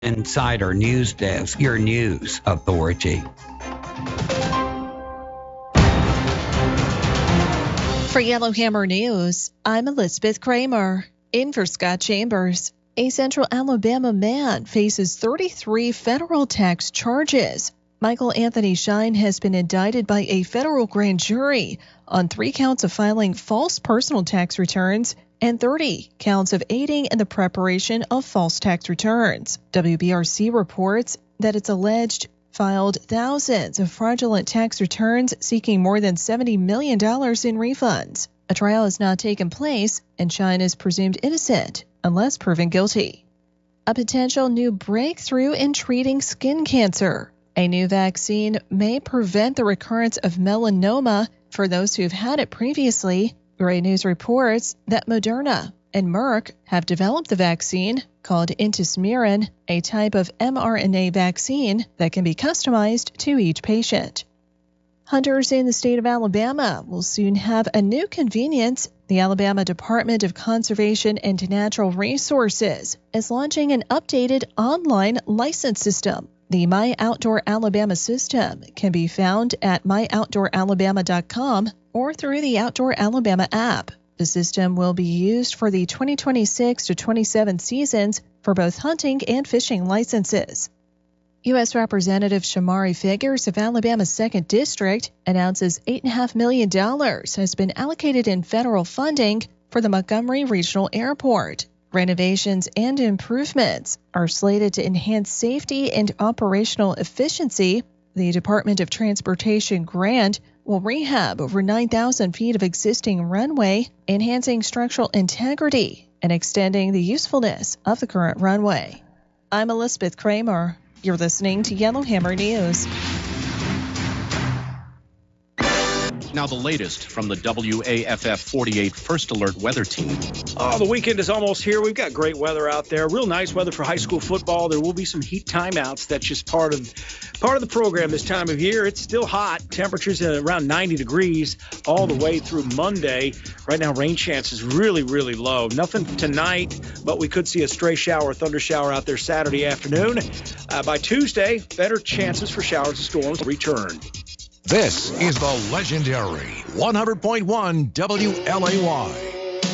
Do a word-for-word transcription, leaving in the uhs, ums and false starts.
Insider News Desk, your news authority. For Yellowhammer News, I'm Elizabeth Kramer. In for Scott Chambers, a Central Alabama man faces thirty-three federal tax charges. Michael Anthony Shine has been indicted by a federal grand jury on three counts of filing false personal tax returns and thirty counts of aiding in the preparation of false tax returns. W B R C reports that it's alleged filed thousands of fraudulent tax returns seeking more than seventy million dollars in refunds. A trial has not taken place, and Shine is presumed innocent unless proven guilty. A potential new breakthrough in treating skin cancer. A new vaccine may prevent the recurrence of melanoma for those who've had it previously. Gray News reports that Moderna and Merck have developed the vaccine called Intismeran, a type of mRNA vaccine that can be customized to each patient. Hunters in the state of Alabama will soon have a new convenience. The Alabama Department of Conservation and Natural Resources is launching an updated online license system. The My Outdoor Alabama system can be found at my outdoor alabama dot com or through the Outdoor Alabama app. The system will be used for the twenty twenty-six to twenty-seven seasons for both hunting and fishing licenses. U S Representative Shamari Figures of Alabama's second District announces eight point five million dollars has been allocated in federal funding for the Montgomery Regional Airport. Renovations and improvements are slated to enhance safety and operational efficiency. The Department of Transportation grant will rehab over nine thousand feet of existing runway, enhancing structural integrity and extending the usefulness of the current runway. I'm Elizabeth Kramer. You're listening to Yellowhammer News. Now the latest from the W A F F forty-eight First Alert Weather Team. Oh, the weekend is almost here. We've got great weather out there. Real nice weather for high school football. There will be some heat timeouts. That's just part of part of the program this time of year. It's still hot. Temperatures at around ninety degrees all the way through Monday. Right now, rain chance is really, really low. Nothing tonight, but we could see a stray shower, thunder shower out there Saturday afternoon. Uh, by Tuesday, better chances for showers and storms return. This is the legendary one hundred point one W L A Y.